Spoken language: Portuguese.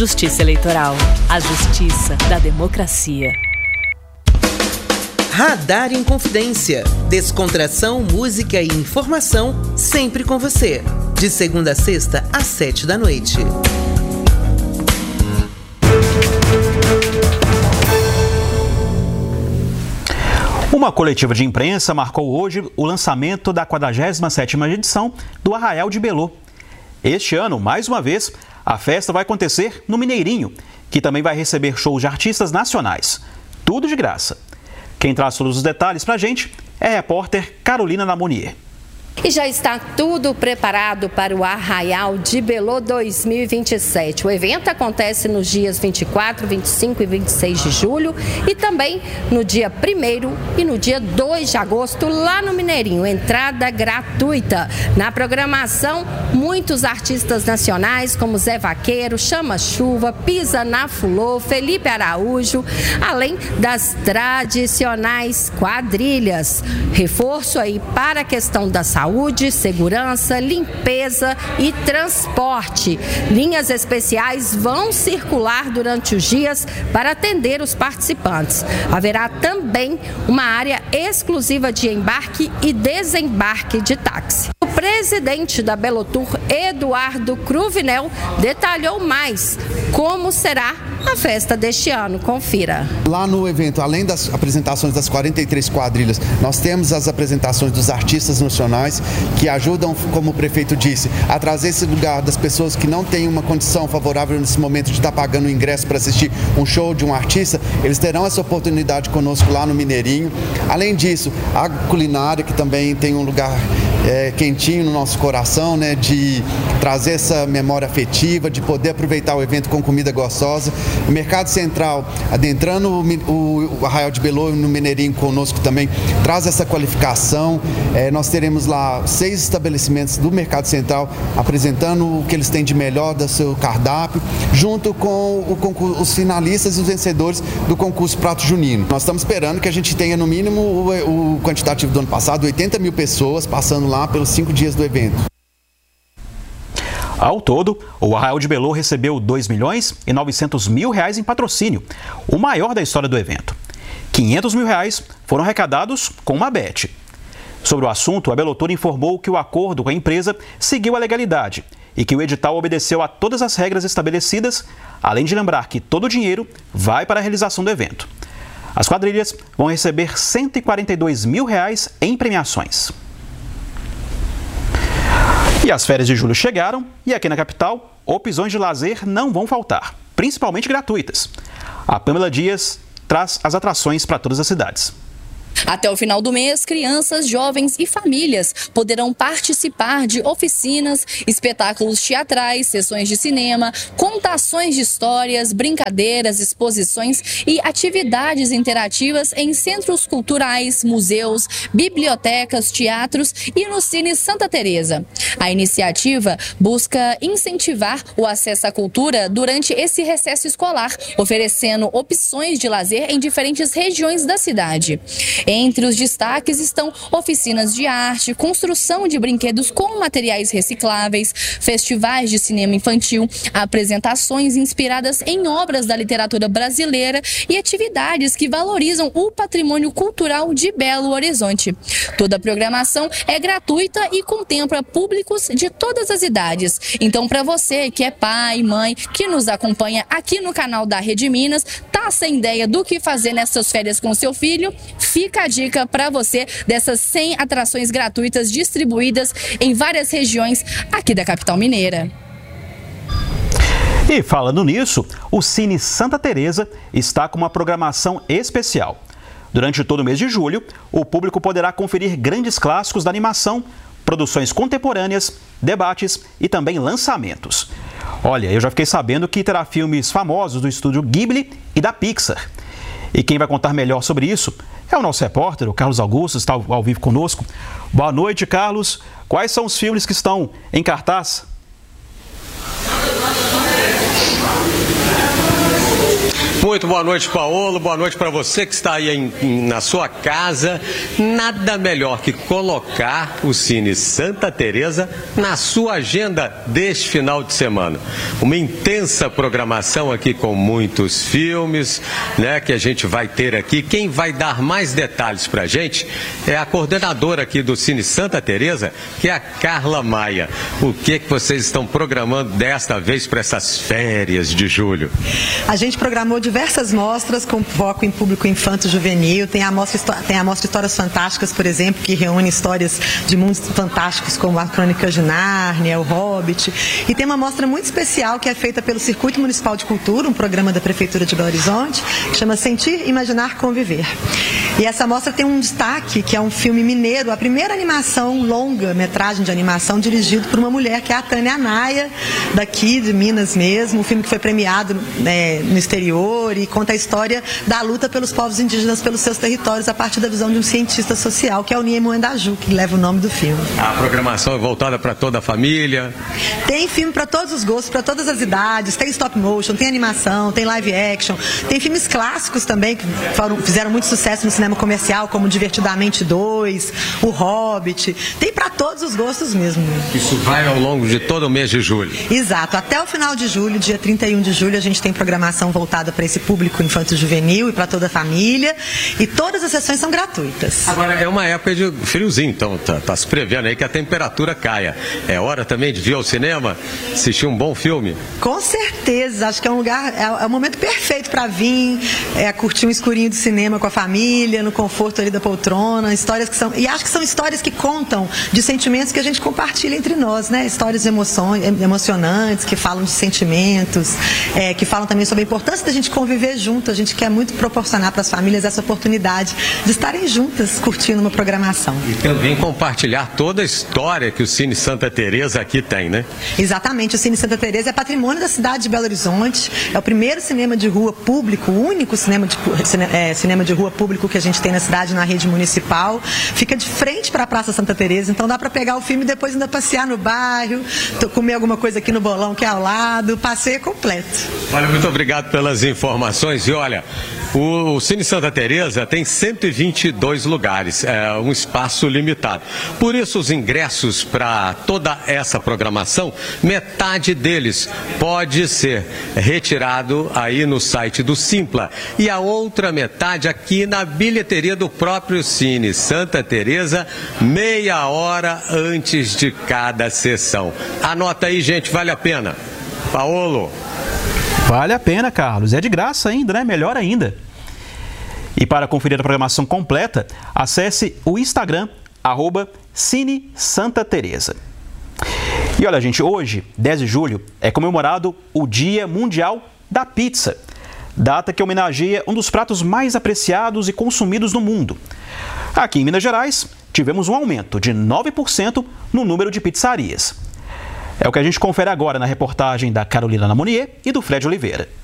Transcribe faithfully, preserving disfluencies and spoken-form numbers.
Justiça Eleitoral. A justiça da democracia. Radar Inconfidência. Descontração, música e informação sempre com você. De segunda a sexta, às sete da noite. Uma coletiva de imprensa marcou hoje o lançamento da quadragésima sétima edição do Arraial de Belô. Este ano, mais uma vez, a festa vai acontecer no Mineirinho, que também vai receber shows de artistas nacionais. Tudo de graça. Quem traz todos os detalhes pra gente é a repórter Carolina Lamonier. E já está tudo preparado para o Arraial de Belô dois mil e vinte e sete. O evento acontece nos dias vinte e quatro, vinte e cinco e vinte e seis de julho e também no dia primeiro e no dia dois de agosto lá no Mineirinho. Entrada gratuita. Na programação, muitos artistas nacionais como Zé Vaqueiro, Chama Chuva, Pisa na Fulô, Felipe Araújo, além das tradicionais quadrilhas. Reforço aí para a questão da saúde. Saúde, segurança, limpeza e transporte. Linhas especiais vão circular durante os dias para atender os participantes. Haverá também uma área exclusiva de embarque e desembarque de táxi. O presidente da Belotour, Eduardo Cruvinel, detalhou mais como será a festa deste ano. Confira. Lá no evento, além das apresentações das quarenta e três quadrilhas, nós temos as apresentações dos artistas nacionais que ajudam, como o prefeito disse, a trazer esse lugar das pessoas que não têm uma condição favorável nesse momento de estar pagando o ingresso para assistir um show de um artista. Eles terão essa oportunidade conosco lá no Mineirinho. Além disso, a culinária, que também tem um lugar é, quentinho no nosso coração, né, de trazer essa memória afetiva, de poder aproveitar o evento com comida gostosa. O Mercado Central, adentrando o, o, o Arraial de Belô no Mineirinho conosco também, traz essa qualificação. É, nós teremos lá seis estabelecimentos do Mercado Central apresentando o que eles têm de melhor do seu cardápio, junto com o concurso, os finalistas e os vencedores do concurso Prato Junino. Nós estamos esperando que a gente tenha no mínimo o, o quantitativo do ano passado, oitenta mil pessoas passando lá pelos cinco dias do evento. Ao todo, o Arraial de Belô recebeu dois milhões e novecentos mil reais em patrocínio, o maior da história do evento. quinhentos mil reais foram arrecadados com uma bet. Sobre o assunto, a Belotour informou que o acordo com a empresa seguiu a legalidade e que o edital obedeceu a todas as regras estabelecidas, além de lembrar que todo o dinheiro vai para a realização do evento. As quadrilhas vão receber cento e quarenta e dois mil reais em premiações. E as férias de julho chegaram e aqui na capital, opções de lazer não vão faltar, principalmente gratuitas. A Pamela Dias traz as atrações para todas as cidades. Até o final do mês, crianças, jovens e famílias poderão participar de oficinas, espetáculos teatrais, sessões de cinema, contações de histórias, brincadeiras, exposições e atividades interativas em centros culturais, museus, bibliotecas, teatros e no Cine Santa Teresa. A iniciativa busca incentivar o acesso à cultura durante esse recesso escolar, oferecendo opções de lazer em diferentes regiões da cidade. Entre os destaques estão oficinas de arte, construção de brinquedos com materiais recicláveis, festivais de cinema infantil, apresentações inspiradas em obras da literatura brasileira e atividades que valorizam o patrimônio cultural de Belo Horizonte. Toda a programação é gratuita e contempla públicos de todas as idades. Então, para você que é pai, mãe, que nos acompanha aqui no canal da Rede Minas, tá sem ideia do que fazer nessas férias com seu filho, fica a dica para você dessas cem atrações gratuitas distribuídas em várias regiões aqui da capital mineira. E falando nisso, o Cine Santa Teresa está com uma programação especial. Durante todo o mês de julho, o público poderá conferir grandes clássicos da animação, produções contemporâneas, debates e também lançamentos. Olha, eu já fiquei sabendo que terá filmes famosos do estúdio Ghibli e da Pixar. E quem vai contar melhor sobre isso é o nosso repórter, o Carlos Augusto, está ao vivo conosco. Boa noite, Carlos. Quais são os filmes que estão em cartaz? Muito boa noite, Paolo. Boa noite para você que está aí em, em, na sua casa. Nada melhor que colocar o Cine Santa Teresa na sua agenda deste final de semana. Uma intensa programação aqui com muitos filmes, né, que a gente vai ter aqui. Quem vai dar mais detalhes para a gente é a coordenadora aqui do Cine Santa Teresa, que é a Carla Maia. O que, que vocês estão programando desta vez para essas férias de julho? A gente programou diversas mostras com foco em público infanto-juvenil. Tem a mostra, tem a mostra Histórias Fantásticas, por exemplo, que reúne histórias de mundos fantásticos como a Crônica de Nárnia, o Hobbit. E tem uma mostra muito especial que é feita pelo Circuito Municipal de Cultura, um programa da Prefeitura de Belo Horizonte, que chama Sentir, Imaginar, Conviver. E essa mostra tem um destaque, que é um filme mineiro, a primeira animação, longa metragem de animação, dirigido por uma mulher, que é a Tânia Anaia, daqui de Minas mesmo, um filme que foi premiado, né, no exterior, e conta a história da luta pelos povos indígenas pelos seus territórios a partir da visão de um cientista social, que é o Niemo Endaju, que leva o nome do filme. A programação é voltada para toda a família? Tem filme para todos os gostos, para todas as idades, tem stop motion, tem animação, tem live action, tem filmes clássicos também que foram, fizeram muito sucesso no cinema comercial, como Divertidamente dois, O Hobbit, tem para todos os gostos mesmo. Isso vai ao longo de todo o mês de julho? Exato, até o final de julho, dia trinta e um de julho, a gente tem programação voltada para esse público infanto-juvenil e para toda a família, e todas as sessões são gratuitas. Agora, é uma época de friozinho, então tá, tá se prevendo aí que a temperatura caia. É hora também de vir ao cinema, assistir um bom filme? Com certeza, acho que é um lugar, é, é o momento perfeito para vir, é, curtir um escurinho do cinema com a família, no conforto ali da poltrona, histórias que são, e acho que são histórias que contam de sentimentos que a gente compartilha entre nós, né? Histórias de emoções, emocionantes, que falam de sentimentos, é, que falam também sobre a importância da gente conviver junto. A gente quer muito proporcionar para as famílias essa oportunidade de estarem juntas curtindo uma programação. E também compartilhar toda a história que o Cine Santa Teresa aqui tem, né? Exatamente, o Cine Santa Teresa é patrimônio da cidade de Belo Horizonte, é o primeiro cinema de rua público, o único cinema de, é, cinema de rua público que a gente tem na cidade, na rede municipal. Fica de frente para a Praça Santa Teresa, então dá para pegar o filme e depois ainda passear no bairro, comer alguma coisa aqui no bolão que é ao lado, passeio completo. Olha, muito obrigado pelas informações. E olha, o Cine Santa Teresa tem cento e vinte e dois lugares, é um espaço limitado. Por isso, os ingressos para toda essa programação, metade deles pode ser retirado aí no site do Simpla e a outra metade aqui na bilheteria do próprio Cine Santa Teresa, meia hora antes de cada sessão. Anota aí, gente, vale a pena. Paolo. Vale a pena, Carlos. É de graça ainda, né? Melhor ainda. E para conferir a programação completa, acesse o Instagram, arroba Cine Santa Teresa. E olha, gente, hoje, dez de julho, é comemorado o Dia Mundial da Pizza, data que homenageia um dos pratos mais apreciados e consumidos no mundo. Aqui em Minas Gerais, tivemos um aumento de nove por cento no número de pizzarias. É o que a gente confere agora na reportagem da Carolina Namonier e do Fred Oliveira.